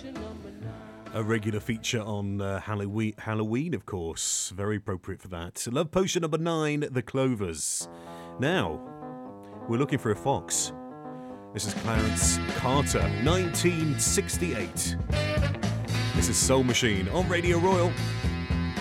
A regular feature on Halloween, of course. Very appropriate for that. Love Potion number 9, The Clovers. Now, we're looking for a fox. This is Clarence Carter, 1968. This is Soul Machine on Radio Royal.